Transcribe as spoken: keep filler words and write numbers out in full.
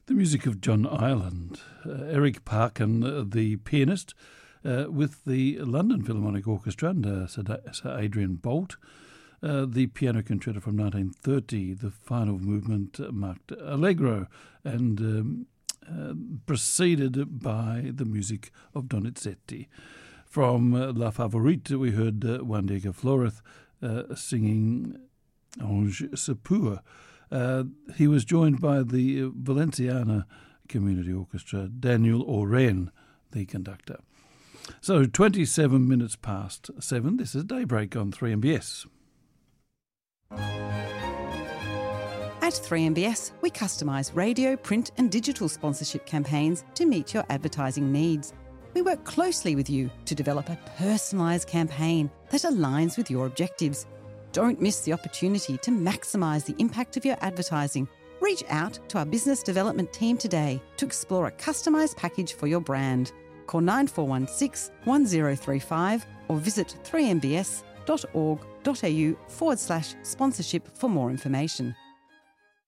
The music of John Ireland, uh, Eric Parkin, uh, the pianist, uh, with the London Philharmonic Orchestra under Sir, Sir Adrian Boult. Uh, the piano concerto from nineteen thirty, the final movement uh, marked Allegro and um, uh, preceded by the music of Donizetti. From uh, La Favorite, we heard uh, Juan Diego Flórez uh, singing Ange se pur. Uh, he was joined by the Valenciana Community Orchestra, Daniel Oren, the conductor. So twenty-seven minutes past seven, this is Daybreak on three M B S. At three M B S, we customise radio, print and digital sponsorship campaigns to meet your advertising needs. We work closely with you to develop a personalised campaign that aligns with your objectives. Don't miss the opportunity to maximise the impact of your advertising. Reach out to our business development team today to explore a customised package for your brand. Call nine four one six, one zero three five or visit three m b s dot org dot a u forward slash sponsorship for more information.